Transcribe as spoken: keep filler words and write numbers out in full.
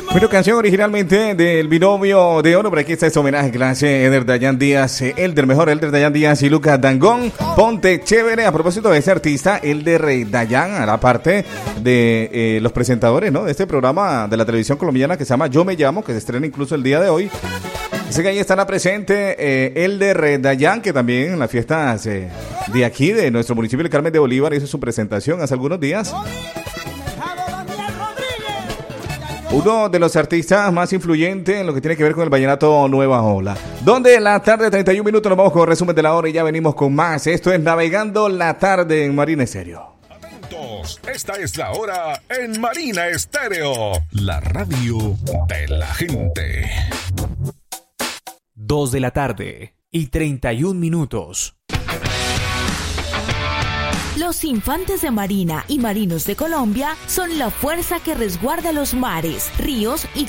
Bueno, canción originalmente del binomio de oro, pero aquí está este homenaje clase Eder Dayan Díaz, eh, Elder mejor, Elder Dayan Díaz y Lucas Dangond. Ponte chévere. A propósito de ese artista, Elder Dayan, a la parte de eh, los presentadores, ¿no?, de este programa de la televisión colombiana que se llama Yo Me Llamo, que se estrena incluso el día de hoy. Dice que ahí estará presente eh, Elder Dayan, que también en las fiestas eh, de aquí, de nuestro municipio de Carmen de Bolívar, hizo su presentación hace algunos días. Uno de los artistas más influyentes en lo que tiene que ver con el vallenato Nueva Ola. Donde en la tarde, treinta y un minutos, nos vamos con el resumen de la hora y ya venimos con más. Esto es Navegando la Tarde en Marina Estéreo. Atentos, esta es la hora en Marina Estéreo, la radio de la gente. Dos de la tarde y treinta y un minutos. Los infantes de Marina y marinos de Colombia son la fuerza que resguarda los mares, ríos y